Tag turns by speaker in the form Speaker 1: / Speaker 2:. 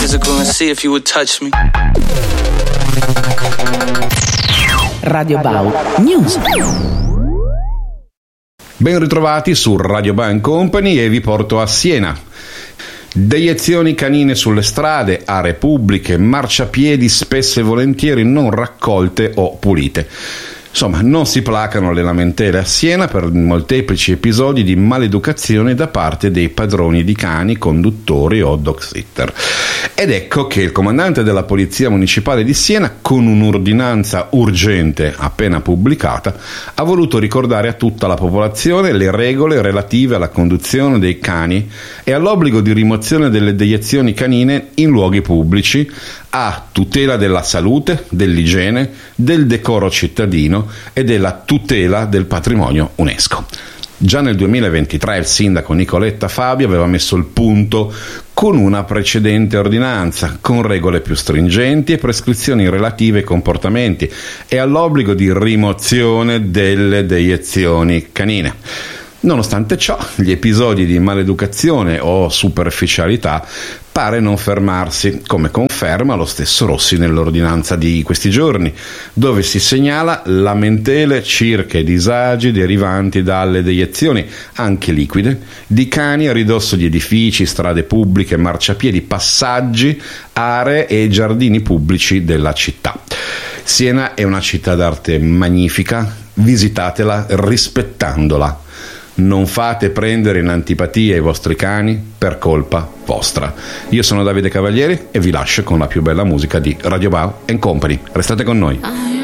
Speaker 1: physical and see if you would touch me.
Speaker 2: Radio Bau News.
Speaker 3: Ben ritrovati su Radio Bau Company e vi porto a Siena. Deiezioni canine sulle strade, aree pubbliche, marciapiedi spesso e volentieri non raccolte o pulite. Insomma, non si placano le lamentele a Siena per molteplici episodi di maleducazione da parte dei padroni di cani, conduttori o dog sitter. Ed ecco che il comandante della Polizia Municipale di Siena, con un'ordinanza urgente appena pubblicata, ha voluto ricordare a tutta la popolazione le regole relative alla conduzione dei cani e all'obbligo di rimozione delle deiezioni canine in luoghi pubblici, a tutela della salute, dell'igiene, del decoro cittadino e della tutela del patrimonio UNESCO. Già nel 2023 il sindaco Nicoletta Fabio aveva messo il punto con una precedente ordinanza, con regole più stringenti e prescrizioni relative ai comportamenti e all'obbligo di rimozione delle deiezioni canine. Nonostante ciò, gli episodi di maleducazione o superficialità pare non fermarsi, come conferma lo stesso Rossi nell'ordinanza di questi giorni, dove si segnala lamentele circa i disagi derivanti dalle deiezioni, anche liquide, di cani a ridosso di edifici, strade pubbliche, marciapiedi, passaggi, aree e giardini pubblici della città. Siena è una città d'arte magnifica, visitatela rispettandola. Non fate prendere in antipatia i vostri cani per colpa vostra. Io sono Davide Cavalieri e vi lascio con la più bella musica di Radio Bau & Company. Restate con noi.